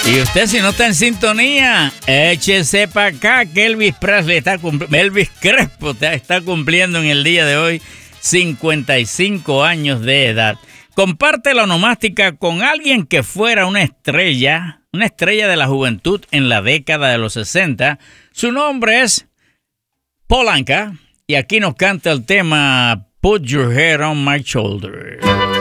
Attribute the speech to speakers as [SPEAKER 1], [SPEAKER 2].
[SPEAKER 1] Y usted, si no está en sintonía, échese para acá que Elvis Crespo está cumpliendo en el día de hoy 55 años de edad. Comparte la onomástica con alguien que fuera una estrella de la juventud en la década de los 60. Su nombre es Paul Anka y aquí nos canta el tema Put Your Head on My Shoulder.